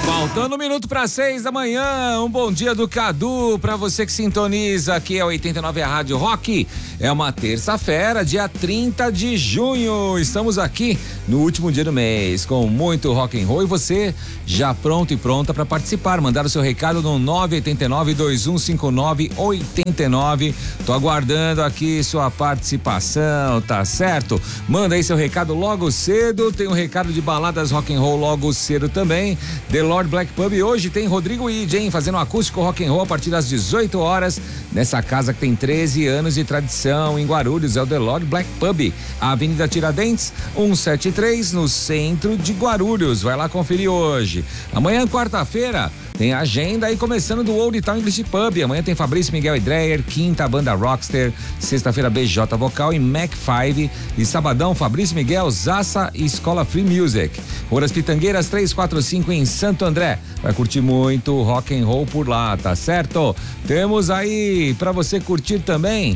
Faltando 1 minuto para 6 da manhã, um bom dia do Cadu para você que sintoniza aqui é 89 a Rádio Rock. É uma terça-feira, dia 30 de junho. Estamos aqui no último dia do mês com muito rock and roll e você já pronto e pronta para participar. Mandar o seu recado no 989-2159-89. Tô aguardando aqui sua participação, tá certo? Manda aí seu recado logo cedo. Tem um recado de baladas rock and roll logo cedo também. The Lord Black Pub hoje tem Rodrigo Ide, hein? Fazendo um acústico rock and roll a partir das 18 horas nessa casa que tem 13 anos de tradição em Guarulhos, é o The Lord Black Pub, Avenida Tiradentes 173, no centro de Guarulhos. Vai lá conferir hoje. Amanhã, quarta-feira, tem a agenda aí começando do Old Town English Pub. Amanhã tem Fabrício, Miguel e Dreyer, quinta banda Rockster, sexta-feira BJ Vocal e Mac 5 e sabadão Fabrício, Miguel, Zassa e Escola Free Music. Horas Pitangueiras 345 em Santo André. Vai curtir muito rock and roll por lá, tá certo? Temos aí pra você curtir também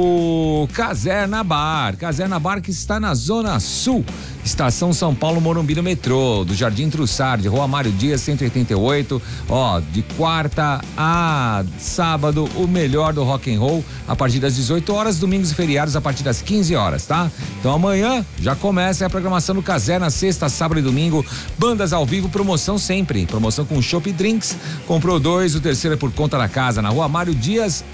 o Caserna Bar. Caserna Bar que está na Zona Sul. Estação São Paulo, Morumbi no metrô, do Jardim Trussardi, Rua Mário Dias 188, de quarta a sábado, o melhor do rock and roll a partir das 18 horas, domingos e feriados a partir das 15 horas, tá? Então amanhã já começa a programação do Caserna, sexta, sábado e domingo, bandas ao vivo, promoção sempre, promoção com chopp e drinks, comprou 2, o terceiro é por conta da casa, na Rua Mário Dias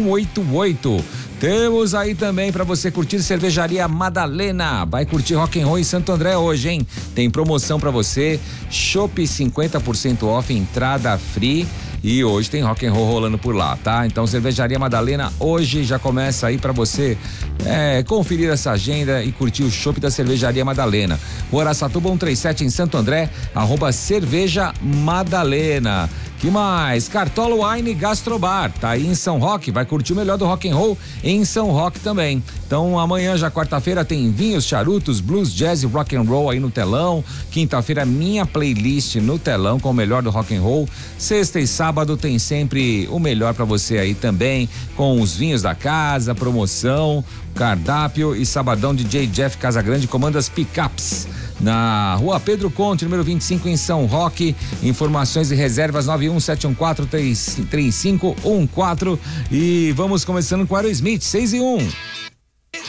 188. Temos aí também pra você curtir Cervejaria Madalena. Vai curtir rock and roll em Santo André hoje, hein? Tem promoção pra você, chopp 50% off, entrada free. E hoje tem rock and roll rolando por lá, tá? Então Cervejaria Madalena hoje já começa aí pra você conferir essa agenda e curtir o chopp da Cervejaria Madalena. Rua Araçatuba 137 em Santo André, @Cerveja Madalena. Que mais? Cartola Wine Gastrobar, tá aí em São Roque, vai curtir o melhor do rock and roll em São Roque também. Então amanhã, já quarta-feira, tem vinhos, charutos, blues, jazz e rock and roll aí no telão. Quinta-feira, minha playlist no telão com o melhor do rock and roll. Sexta e sábado tem sempre o melhor pra você aí também, com os vinhos da casa, promoção, cardápio e sabadão DJ Jeff Casagrande comanda as pickups. Na Rua Pedro Conte, número 25 em São Roque. Informações e reservas 91714-3514. E vamos começando com Aerosmith, 6 e 1.